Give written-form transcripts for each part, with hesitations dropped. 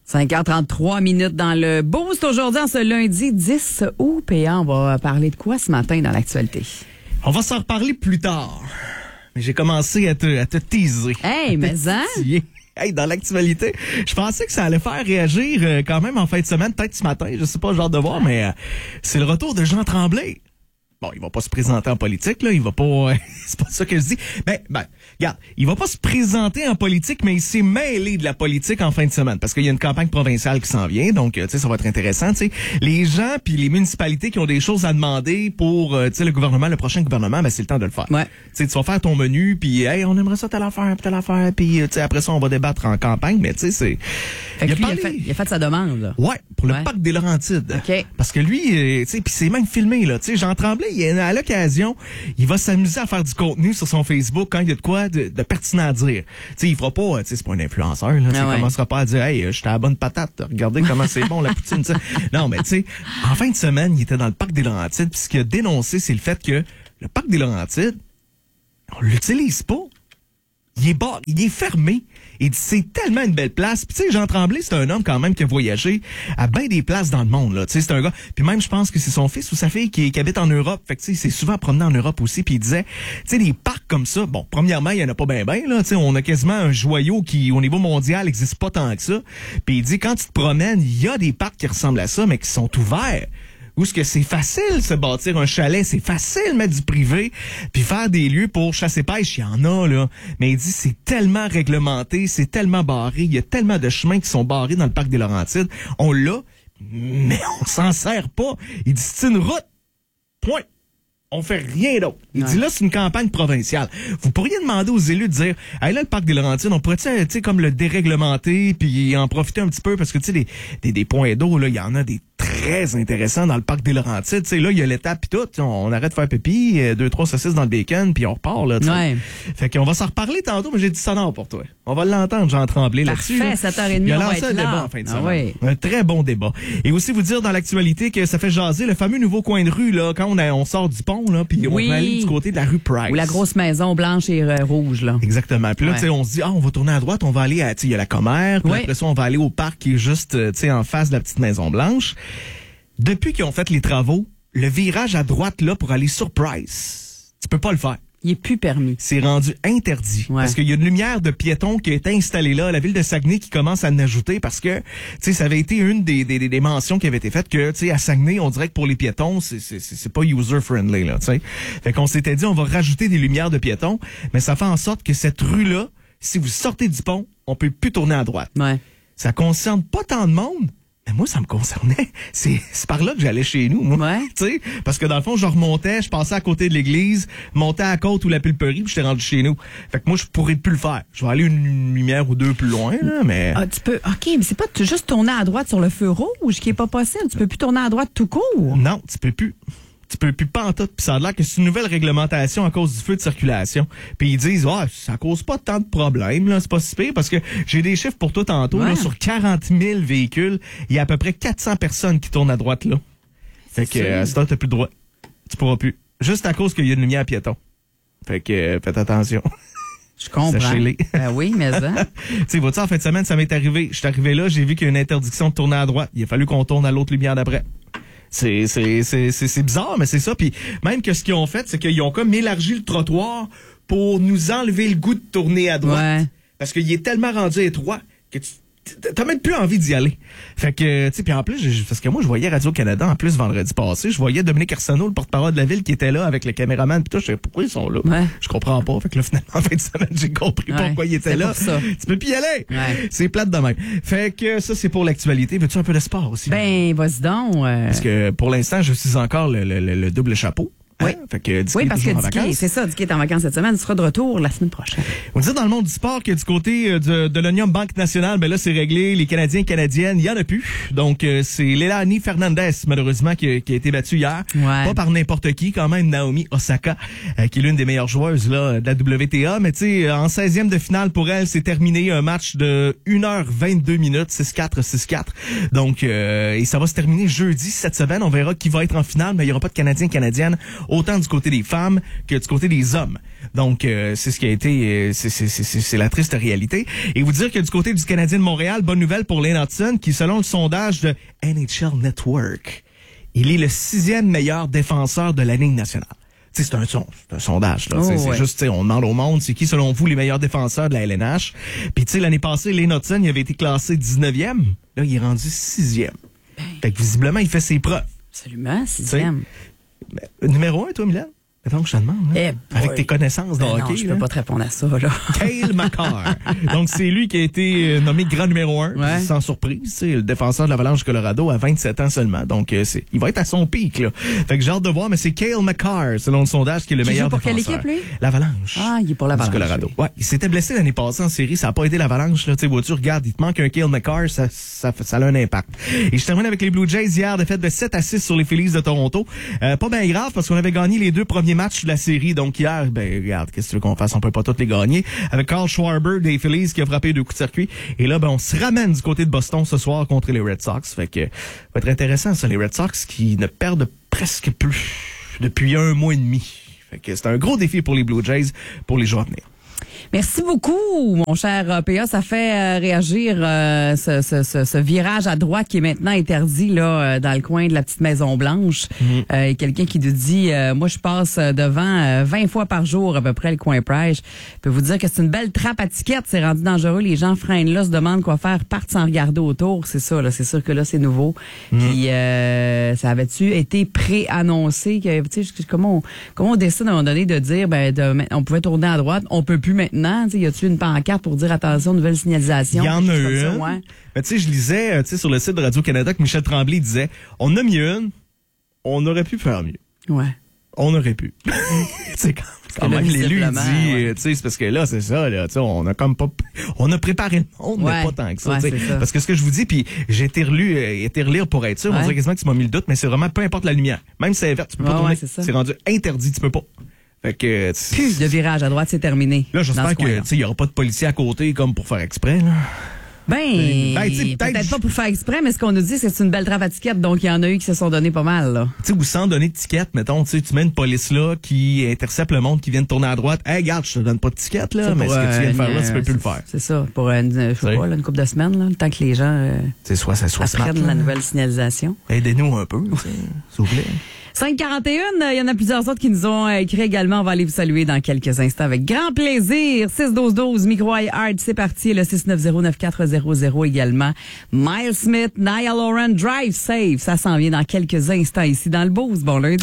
5h33 dans le Boost aujourd'hui, en ce lundi 10 août. PA, on va parler de quoi ce matin dans l'actualité? On va s'en reparler plus tard. Mais j'ai commencé à te teaser. Hey, mais hein? Hey, dans l'actualité, je pensais que ça allait faire réagir quand même en fin de semaine, peut-être ce matin, je sais pas, j'ai hâte de voir, mais c'est le retour de Jean Tremblay. Bon, il va pas se présenter en politique, là. Il va pas... c'est pas ça que je dis. Ben, regarde, il va pas se présenter en politique, mais il s'est mêlé de la politique en fin de semaine. Parce qu'il y a une campagne provinciale qui s'en vient. Donc, tu sais, ça va être intéressant, tu sais. Les gens puis les municipalités qui ont des choses à demander pour, tu sais, le prochain gouvernement, ben, c'est le temps de le faire. Ouais. Tu sais, tu vas faire ton menu, puis hey, on aimerait ça telle affaire, puis, tu sais, après ça, on va débattre en campagne, mais tu sais, c'est... Fait que il a fait sa demande, là. Ouais, pour le parc des Laurentides. OK. Parce que lui, tu sais, puis c'est même filmé, là. Tu sais, Jean Tremblay, à l'occasion, il va s'amuser à faire du contenu sur son Facebook quand il y a de quoi de pertinent à dire. Tu sais, il fera pas, tu sais, c'est pas un influenceur, là. Il commencera pas à dire, hey, j'étais à la bonne patate, regardez comment c'est bon, la poutine, tu sais. Non, mais tu sais, en fin de semaine, il était dans le parc des Laurentides, puis ce qu'il a dénoncé, c'est le fait que le parc des Laurentides, on l'utilise pas. Il est fermé. Il dit, c'est tellement une belle place. Puis tu sais, Jean Tremblay, c'est un homme quand même qui a voyagé à bien des places dans le monde, là. Tu sais, c'est un gars. Puis même, je pense que c'est son fils ou sa fille qui habite en Europe. Fait que tu sais, il s'est souvent promené en Europe aussi. Puis il disait, tu sais, des parcs comme ça. Bon, premièrement, il y en a pas ben, là. Tu sais, on a quasiment un joyau qui, au niveau mondial, n'existe pas tant que ça. Puis il dit, quand tu te promènes, il y a des parcs qui ressemblent à ça, mais qui sont ouverts. Où est-ce que c'est facile se bâtir un chalet, c'est facile mettre du privé, puis faire des lieux pour chasser-pêche, il y en a, là. Mais il dit, c'est tellement réglementé, c'est tellement barré, il y a tellement de chemins qui sont barrés dans le parc des Laurentides. On l'a, mais on s'en sert pas. Il dit, c'est une route. Point. On fait rien d'autre. Il dit là, c'est une campagne provinciale. Vous pourriez demander aux élus de dire, hey, là, le parc des Laurentides, on pourrait-tu, tu sais, comme le déréglementer puis en profiter un petit peu parce que, tu sais, des points d'eau, là, il y en a des très intéressants dans le parc des Laurentides. Tu sais, là, il y a l'étape pis tout. On arrête de faire pipi, 2-3 saucisses dans le bacon puis on repart, là, tu sais. Ouais. Fait qu'on va s'en reparler tantôt, mais j'ai dit sonore pour toi. On va l'entendre, Jean Tremblay, là-dessus. Parfait, 7h30, il a on va lancé être un là. débat en fin de semaine. Oui. Un très bon débat. Et aussi vous dire dans l'actualité que ça fait jaser le fameux nouveau coin de rue, là, quand on sort du pont, là, puis on va aller du côté de la rue Price. Ou la grosse maison blanche et rouge, là. Exactement. Puis là, tu sais, on se dit, on va tourner à droite, on va aller à, tu sais, il y a la Commère, puis après ça, on va aller au parc qui est juste, tu sais, en face de la petite Maison Blanche. Depuis qu'ils ont fait les travaux, le virage à droite, là, pour aller sur Price, tu peux pas le faire. Il est plus permis. C'est rendu interdit. Ouais. Parce qu'il y a une lumière de piéton qui a été installée là, la ville de Saguenay qui commence à en ajouter parce que, tu sais, ça avait été une des mentions qui avait été faite que, tu sais, à Saguenay, on dirait que pour les piétons, c'est pas user-friendly, là, tu sais. Fait qu'on s'était dit, on va rajouter des lumières de piétons, mais ça fait en sorte que cette rue-là, si vous sortez du pont, on peut plus tourner à droite. Ouais. Ça concerne pas tant de monde. Mais moi, ça me concernait. C'est par là que j'allais chez nous, moi. Ouais. Tu sais, parce que dans le fond, je remontais, je passais à côté de l'église, montais à la côte ou la pulperie, puis j'étais rendu chez nous. Fait que moi, je pourrais plus le faire. Je vais aller une lumière ou deux plus loin, là, mais... Ah, tu peux... OK, mais c'est pas juste tourner à droite sur le feu rouge qui est pas possible. Tu peux plus tourner à droite tout court. Non, tu peux plus. Tu peux plus pantoute. Puis ça a l'air que c'est une nouvelle réglementation à cause du feu de circulation. Puis ils disent, ça cause pas tant de problèmes, là, c'est pas si pire, parce que j'ai des chiffres pour toi tantôt, là, sur 40 000 véhicules, il y a à peu près 400 personnes qui tournent à droite, là. Fait que, c'est t'as plus le droit. Tu pourras plus. Juste à cause qu'il y a une lumière piéton. Fait que, faites attention. Je comprends. Sachez-les. Ben oui, mais ça. Tu sais, vois-tu, en fin de semaine, ça m'est arrivé. Je suis arrivé là, j'ai vu qu'il y a une interdiction de tourner à droite. Il a fallu qu'on tourne à l'autre lumière d'après. C'est bizarre, mais c'est ça. Puis même que ce qu'ils ont fait, c'est qu'ils ont comme élargi le trottoir pour nous enlever le goût de tourner à droite. Ouais. Parce qu'il est tellement rendu étroit que t'as même plus envie d'y aller. Fait que, tu sais, puis en plus, parce que moi, je voyais Radio-Canada, en plus, vendredi passé, je voyais Dominique Arsenault, le porte-parole de la ville, qui était là avec le caméraman, pis tout, je sais pourquoi ils sont là. Ouais. Je comprends pas. Fait que là, finalement, en fin de semaine, j'ai compris pourquoi ils étaient là. Pour ça. Tu peux plus y aller. Ouais. C'est plate de même. Fait que ça, c'est pour l'actualité. Veux-tu un peu de sport aussi? Ben, vas-y donc. Parce que, pour l'instant, je suis encore le double chapeau. Oui. Hein? Fait que Oui, parce que Dicky, c'est ça, Dicky est en vacances cette semaine, il sera de retour la semaine prochaine. On dit dans le monde du sport que du côté de l'Onium Banque Nationale, ben là, c'est réglé. Les Canadiens et Canadiennes, il y en a plus. Donc, c'est Leilani Fernandez, malheureusement, qui a été battue hier. Ouais. Pas par n'importe qui, quand même, Naomi Osaka, qui est l'une des meilleures joueuses là de la WTA. Mais tu sais, en 16e de finale pour elle, c'est terminé un match de 1h22 minutes, 6-4, 6-4. Donc, et ça va se terminer jeudi cette semaine. On verra qui va être en finale, mais il n'y aura pas de Canadiens et Canadiennes autant du côté des femmes que du côté des hommes. Donc, c'est ce qui a été, c'est la triste réalité. Et vous dire que du côté du Canadien de Montréal, bonne nouvelle pour Lane Hudson, qui, selon le sondage de NHL Network, il est le 6e meilleur défenseur de la Ligue nationale. Tu sais, c'est un sondage, là. C'est juste, on demande au monde, c'est qui, selon vous, les meilleurs défenseurs de la LNH. Puis, tu sais, l'année passée, Lane Hudson, il avait été classé 19e. Là, il est rendu 6e. Fait que, visiblement, il fait ses preuves. Absolument, 6e. Numéro 1, toi, Mylène? Attends que je te demande. Avec tes connaissances de hockey. Non, je peux pas te répondre à ça, là. Cale Makar. Donc, c'est lui qui a été nommé grand numéro 1. Ouais. Sans surprise, c'est le défenseur de l'Avalanche Colorado à 27 ans seulement. Donc, il va être à son pic, là. Fait que j'ai hâte de voir, mais c'est Cale Makar, selon le sondage, qui est le meilleur défenseur. Pour quelle équipe, lui? L'Avalanche. Ah, il est pour l'Avalanche. Du Colorado. Ouais. Il s'était blessé l'année passée en série. Ça a pas aidé l'Avalanche, là. Tu sais, vois-tu, regarde, il te manque un Cale Makar, ça a un impact. Et je termine avec les Blue Jays hier, défaite de 7-6 sur les Phillies de Toronto. Pas bien grave, parce qu'on avait gagné les 2 premiers matchs de la série. Donc hier, regarde, qu'est-ce que tu veux qu'on fasse? On peut pas toutes les gagner. Avec Carl Schwarber des Phillies qui a frappé 2 coups de circuit. Et là, on se ramène du côté de Boston ce soir contre les Red Sox. Fait que, va être intéressant, ça, les Red Sox qui ne perdent presque plus depuis 1 mois et demi. Fait que c'est un gros défi pour les Blue Jays pour les jours à venir. Merci beaucoup, mon cher PA. Ça fait réagir ce virage à droite qui est maintenant interdit là dans le coin de la petite Maison Blanche. Et quelqu'un qui nous dit, moi je passe devant 20 fois par jour à peu près le coin Price. Je peux vous dire que c'est une belle trappe à tickets. C'est rendu dangereux. Les gens freinent là, se demandent quoi faire, partent sans regarder autour. C'est ça, là. C'est sûr que là c'est nouveau. Puis ça avait-tu été préannoncé que tu sais comment on décide à un moment donné de dire on pouvait tourner à droite, on peut plus maintenant. Y a-tu une pancarte pour dire attention, nouvelle signalisation? Il y en a une. Ouais. Mais tu sais, je lisais sur le site de Radio-Canada que Michel Tremblay disait, on a mis une, on aurait pu faire mieux. Ouais. On aurait pu. C'est quand même l'élu dit, tu sais, c'est parce que là, c'est ça, là, tu sais, on a préparé le monde, mais pas tant que ça, tu sais. Parce que ce que je vous dis, puis j'ai été relire pour être sûr, on dirait quasiment que tu m'as mis le doute, mais c'est vraiment peu importe la lumière. Même si c'est vert, tu peux pas tourner. C'est rendu interdit, tu peux pas. Fait que, plus de virage à droite, c'est terminé. Là, j'espère que, tu sais, il y aura pas de policiers à côté comme pour faire exprès, là. Peut-être pas pour faire exprès, mais ce qu'on nous dit, c'est que c'est une belle trappe à tickets, donc il y en a eu qui se sont donné pas mal, là. Tu sais, ou sans donner de ticket, mettons, tu mets une police là qui intercepte le monde qui vient de tourner à droite. Hey, regarde, je te donne pas de ticket, là, mais ce que tu viens de faire là, tu peux plus le faire. C'est ça, pour je sais pas, une couple de semaines, là, le temps que les gens apprennent la nouvelle signalisation. Aidez-nous un peu, s'il vous plaît. 5h41, il y en a plusieurs autres qui nous ont écrit également. On va aller vous saluer dans quelques instants avec grand plaisir. 6-12-12, micro hard, c'est parti. Le 690-9400 également. Miles Smith, Niall Lauren, Drive Safe. Ça s'en vient dans quelques instants ici dans le Boost. Bon lundi.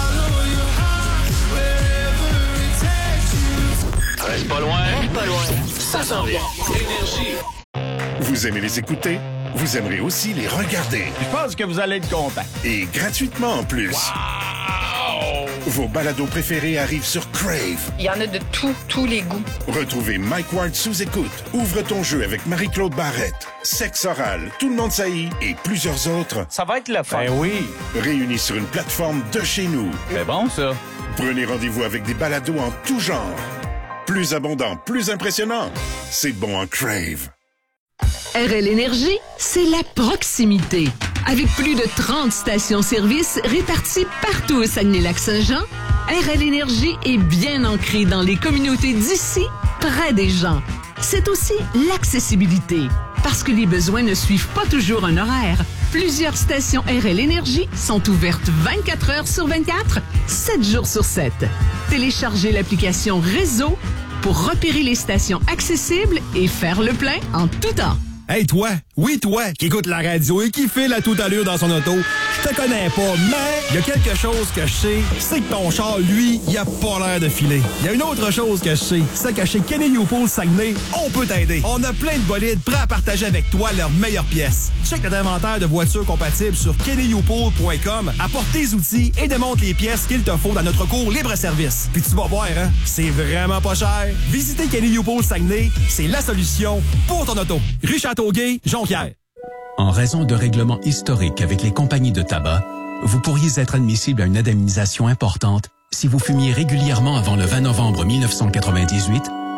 Reste pas loin. Ça s'en vient. Énergie. Vous aimez les écouter? Vous aimerez aussi les regarder. Je pense que vous allez être content. Et gratuitement en plus. Wow! Vos balados préférés arrivent sur Crave. Il y en a de tous les goûts. Retrouvez Mike Ward sous écoute. Ouvre ton jeu avec Marie-Claude Barrette. Sexe oral, Tout le monde saillit et plusieurs autres. Ça va être le fun. Ben oui. Réunis sur une plateforme de chez nous. C'est bon, ça. Prenez rendez-vous avec des balados en tout genre. Plus abondant, plus impressionnant. C'est bon en Crave. RL Énergie, c'est la proximité. Avec plus de 30 stations-service réparties partout au Saguenay-Lac-Saint-Jean, RL Énergie est bien ancrée dans les communautés d'ici, près des gens. C'est aussi l'accessibilité, parce que les besoins ne suivent pas toujours un horaire. Plusieurs stations RL Énergie sont ouvertes 24 heures sur 24, 7 jours sur 7. Téléchargez l'application Réseau pour repérer les stations accessibles et faire le plein en tout temps. Hey toi, oui toi, qui écoute la radio et qui file à toute allure dans son auto, je te connais pas, mais il y a quelque chose que je sais, c'est que ton char, lui, il a pas l'air de filer. Il y a une autre chose que je sais, c'est que chez Kenny Newpool Saguenay, on peut t'aider. On a plein de bolides prêts à partager avec toi leurs meilleures pièces. Check notre inventaire de voitures compatibles sur KennyNewpool.com, apporte tes outils et démontre les pièces qu'il te faut dans notre cours libre-service. Puis tu vas voir, hein, c'est vraiment pas cher. Visitez Kenny Newpool Saguenay, c'est la solution pour ton auto. Rue Châteauguay, Jonquière. En raison de règlements historiques avec les compagnies de tabac, vous pourriez être admissible à une indemnisation importante si vous fumiez régulièrement avant le 20 novembre 1998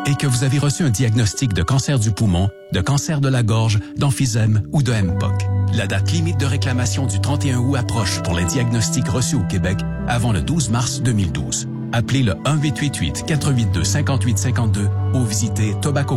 et que vous avez reçu un diagnostic de cancer du poumon, de cancer de la gorge, d'emphysème ou de MPOC. La date limite de réclamation du 31 août approche pour les diagnostics reçus au Québec avant le 12 mars 2012. Appelez le 1-888-482-5852 ou visitez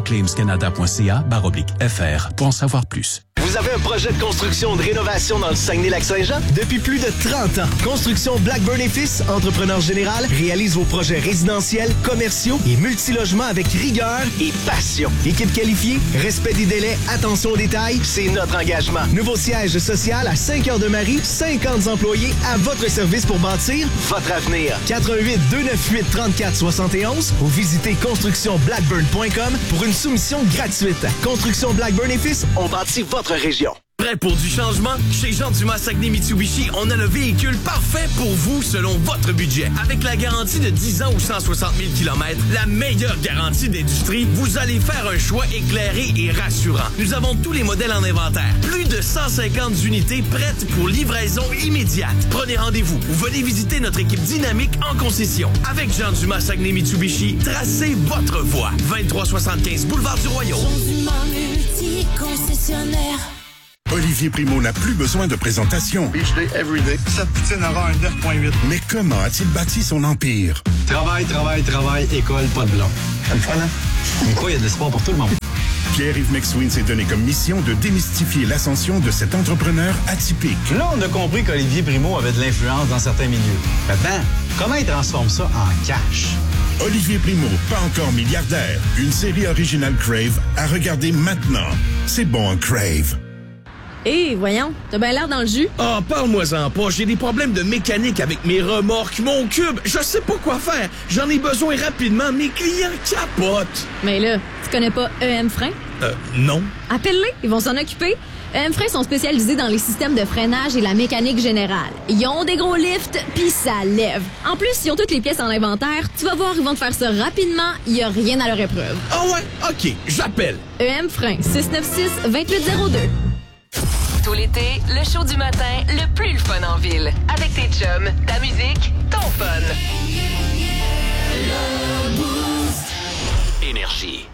tobaccoclaimscanada.ca/FR pour en savoir plus. Vous avez un projet de construction ou de rénovation dans le Saguenay-Lac-Saint-Jean? Depuis plus de 30 ans, Construction Blackburn & Fils, entrepreneur général, réalise vos projets résidentiels, commerciaux et multilogements avec rigueur et passion. Équipe qualifiée, respect des délais, attention aux détails, c'est notre engagement. Nouveau siège social à Saint-Cœur-de-Marie, 50 employés à votre service pour bâtir votre avenir. 88-298-3471 ou visitez constructionblackburn.com pour une soumission gratuite. Construction Blackburn & Fils, on bâtit votre région. Prêt pour du changement? Chez Jean Dumas Saguenay-Mitsubishi, on a le véhicule parfait pour vous selon votre budget. Avec la garantie de 10 ans ou 160 000 km, la meilleure garantie d'industrie, vous allez faire un choix éclairé et rassurant. Nous avons tous les modèles en inventaire. Plus de 150 unités prêtes pour livraison immédiate. Prenez rendez-vous ou venez visiter notre équipe dynamique en concession. Avec Jean Dumas Saguenay-Mitsubishi, tracez votre voie. 2375 Boulevard du Royaume. Jean Dumas multi-concessionnaire. Olivier Primo n'a plus besoin de présentation. Each day, every day. Cette poutine aura un 9.8. Mais comment a-t-il bâti son empire? Travail, école, pas de blanc. C'est le fun, hein? Mais quoi, il y a de l'espoir pour tout le monde. Pierre-Yves McSween s'est donné comme mission de démystifier l'ascension de cet entrepreneur atypique. Là, on a compris qu'Olivier Primo avait de l'influence dans certains milieux. Maintenant, comment il transforme ça en cash? Olivier Primo, pas encore milliardaire. Une série originale Crave à regarder maintenant. C'est bon, un Crave. Hé, voyons, t'as bien l'air dans le jus. Ah, parle-moi-en pas. J'ai des problèmes de mécanique avec mes remorques, mon cube. Je sais pas quoi faire. J'en ai besoin rapidement. Mes clients capotent. Mais là, tu connais pas EM Frein? Non. Appelle-les, ils vont s'en occuper. EM Frein sont spécialisés dans les systèmes de freinage et la mécanique générale. Ils ont des gros lifts, pis ça lève. En plus, ils ont toutes les pièces en inventaire. Tu vas voir, ils vont te faire ça rapidement. Il y a rien à leur épreuve. Ah ouais? OK, j'appelle. EM Frein, 696-2802. Tout l'été, le show du matin, le plus fun en ville. Avec tes chums, ta musique, ton fun. Énergie.